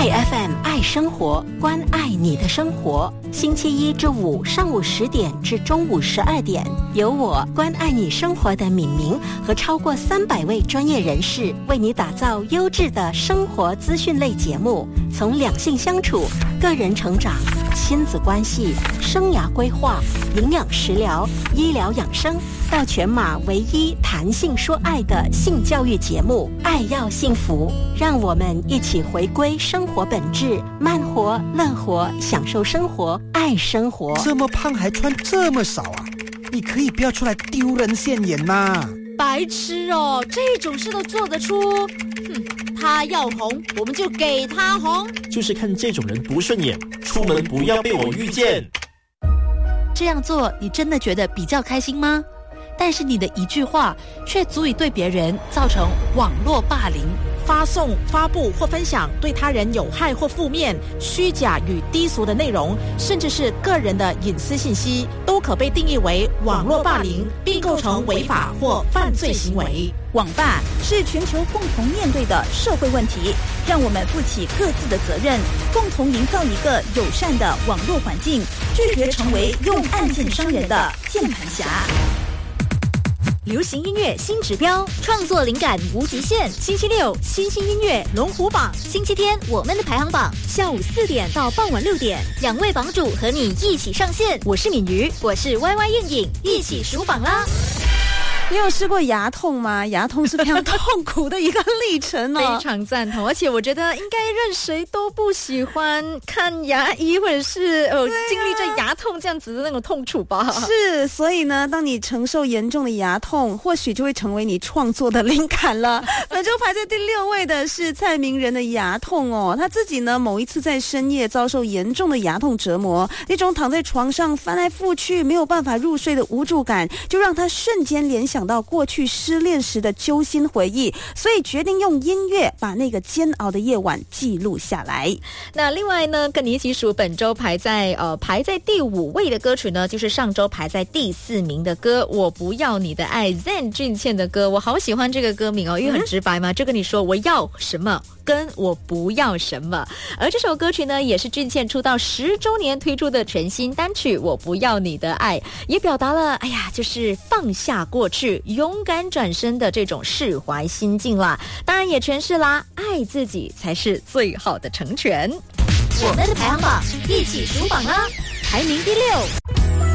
爱 FM 爱生活，关爱你的生活。星期一至五上午10点至中午12点，由我关爱你生活的敏明和超过300位专业人士为你打造优质的生活资讯类节目，从两性相处、个人成长、亲子关系、生涯规划、营养食疗、医疗养生，到全马唯一谈性说爱的性教育节目《爱要幸福》，让我们一起回归生活本质，慢活、乐活，享受生活，爱生活。 这么胖还穿这么少啊？你可以不要出来丢人现眼嘛！ 白痴哦，这种事都做得出？他要红，我们就给他红。 就是看这种人不顺眼，出门不要被我遇见。 这样做，你真的觉得比较开心吗？但是你的一句话却足以对别人造成网络霸凌。 发送、发布或分享对他人有害或负面、虚假与低俗的内容，甚至是个人的隐私信息，都可被定义为网络霸凌，并构成违法或犯罪行为。 网霸是全球共同面对的社会问题，让我们负起各自的责任，共同营造一个友善的网络环境，拒绝成为用案件伤人的键盘侠。 流行音乐新指标，创作灵感无极限。星期六新兴音乐龙虎榜，星期天我们的排行榜，下午4点到傍晚6点，2位榜主和你一起上线。我是敏瑜，我是 YY 应颖，一起数榜啦！ 你有试过牙痛吗？牙痛是非常痛苦的一个历程哦。 非常赞同，而且我觉得应该任谁都不喜欢看牙医，或者是经历这牙痛这样子的那种痛楚吧。 是，所以呢，当你承受严重的牙痛，或许就会成为你创作的灵感了。本周排在第6位的是蔡明仁的牙痛哦。他自己呢，某一次在深夜遭受严重的牙痛折磨，那种躺在床上翻来覆去没有办法入睡的无助感，就让他瞬间联想到过去失恋时的揪心回忆，所以决定用音乐把那个煎熬的夜晚记录下来。 那另外呢，跟你一起数本周排在第5位的歌曲呢，就是上周排在第4名的歌《我不要你的爱》，Zen 俊倩的歌。我好喜欢这个歌名哦，因为很直白嘛，就跟你说我要什么跟我不要什么。而这首歌曲呢，也是俊倩出道10周年推出的全新单曲《我不要你的爱》，也表达了就是放下过去，勇敢转身的这种释怀心境啦。当然也诠释啦，爱自己才是最好的成全。 我们的排行榜，一起数榜啦！排名第6。